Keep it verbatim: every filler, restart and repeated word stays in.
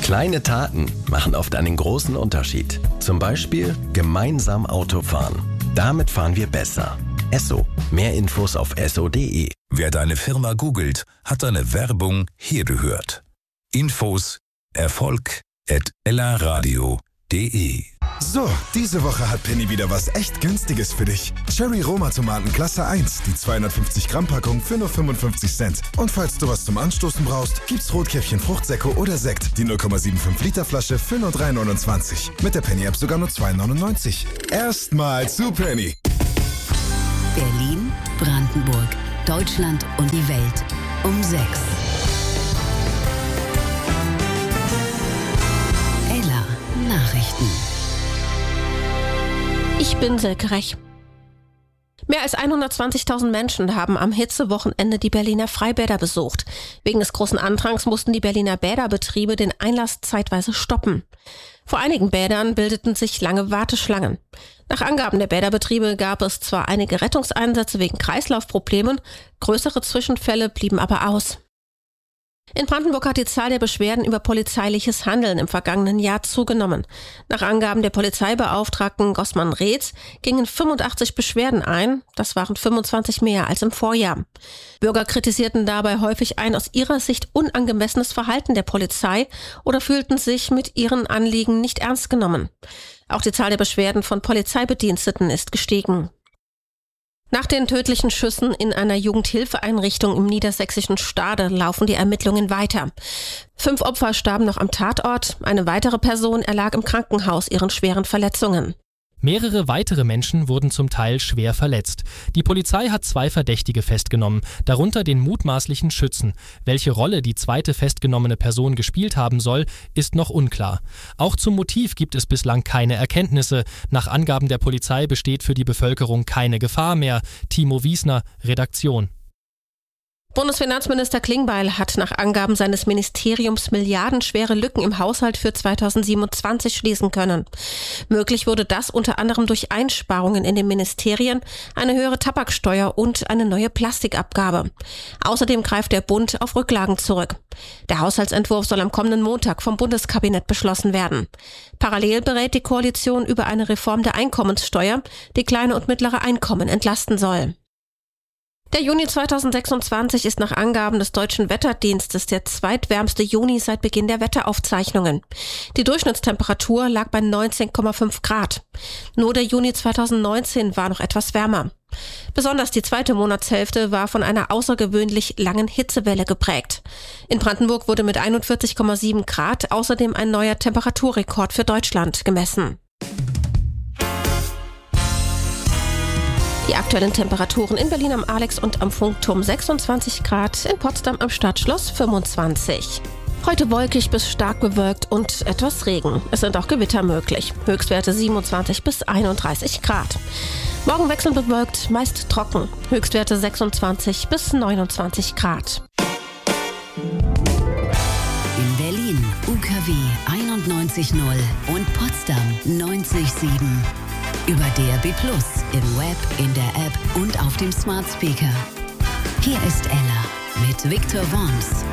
Kleine Taten machen oft einen großen Unterschied. Zum Beispiel gemeinsam Auto fahren. Damit fahren wir besser. Esso. Mehr Infos auf esso punkt de. Wer deine Firma googelt, hat deine Werbung hier gehört. Infos Erfolg at ellaradio punkt de. So, diese Woche hat Penny wieder was echt Günstiges für dich. Cherry Roma Tomaten Klasse eins, die zweihundertfünfzig Gramm Packung für nur fünfundfünfzig Cent. Und falls du was zum Anstoßen brauchst, gibt's Rotkäppchen Fruchtsäcke oder Sekt, die null Komma fünfundsiebzig Liter Flasche für nur drei neunundzwanzig. Mit der Penny App sogar nur zwei neunundneunzig. Erstmal zu Penny. Berlin, Brandenburg, Deutschland und die Welt um sechs. Ella Nachrichten. Ich bin Silke Rech. Mehr als hundertzwanzigtausend Menschen haben am Hitzewochenende die Berliner Freibäder besucht. Wegen des großen Andrangs mussten die Berliner Bäderbetriebe den Einlass zeitweise stoppen. Vor einigen Bädern bildeten sich lange Warteschlangen. Nach Angaben der Bäderbetriebe gab es zwar einige Rettungseinsätze wegen Kreislaufproblemen, größere Zwischenfälle blieben aber aus. In Brandenburg hat die Zahl der Beschwerden über polizeiliches Handeln im vergangenen Jahr zugenommen. Nach Angaben der Polizeibeauftragten Gossmann-Reetz gingen fünfundachtzig Beschwerden ein. Das waren fünfundzwanzig mehr als im Vorjahr. Bürger kritisierten dabei häufig ein aus ihrer Sicht unangemessenes Verhalten der Polizei oder fühlten sich mit ihren Anliegen nicht ernst genommen. Auch die Zahl der Beschwerden von Polizeibediensteten ist gestiegen. Nach den tödlichen Schüssen in einer Jugendhilfeeinrichtung im niedersächsischen Stade laufen die Ermittlungen weiter. Fünf Opfer starben noch am Tatort, eine weitere Person erlag im Krankenhaus ihren schweren Verletzungen. Mehrere weitere Menschen wurden zum Teil schwer verletzt. Die Polizei hat zwei Verdächtige festgenommen, darunter den mutmaßlichen Schützen. Welche Rolle die zweite festgenommene Person gespielt haben soll, ist noch unklar. Auch zum Motiv gibt es bislang keine Erkenntnisse. Nach Angaben der Polizei besteht für die Bevölkerung keine Gefahr mehr. Timo Wiesner, Redaktion. Bundesfinanzminister Klingbeil hat nach Angaben seines Ministeriums milliardenschwere Lücken im Haushalt für zweitausendsiebenundzwanzig schließen können. Möglich wurde das unter anderem durch Einsparungen in den Ministerien, eine höhere Tabaksteuer und eine neue Plastikabgabe. Außerdem greift der Bund auf Rücklagen zurück. Der Haushaltsentwurf soll am kommenden Montag vom Bundeskabinett beschlossen werden. Parallel berät die Koalition über eine Reform der Einkommenssteuer, die kleine und mittlere Einkommen entlasten soll. Der Juni zweitausendsechsundzwanzig ist nach Angaben des Deutschen Wetterdienstes der zweitwärmste Juni seit Beginn der Wetteraufzeichnungen. Die Durchschnittstemperatur lag bei neunzehn Komma fünf Grad. Nur der Juni zweitausendneunzehn war noch etwas wärmer. Besonders die zweite Monatshälfte war von einer außergewöhnlich langen Hitzewelle geprägt. In Brandenburg wurde mit einundvierzig Komma sieben Grad außerdem ein neuer Temperaturrekord für Deutschland gemessen. Die aktuellen Temperaturen in Berlin am Alex und am Funkturm sechsundzwanzig Grad, in Potsdam am Stadtschloss fünfundzwanzig. Heute wolkig bis stark bewölkt und etwas Regen. Es sind auch Gewitter möglich. Höchstwerte siebenundzwanzig bis einunddreißig Grad. Morgen wechselnd bewölkt, meist trocken. Höchstwerte sechsundzwanzig bis neunundzwanzig Grad. In Berlin U K W einundneunzig Komma null und Potsdam neunzig Komma sieben. Über D A B plus, im Web, in der App und auf dem Smart Speaker. Hier ist Ella mit Victor Worms.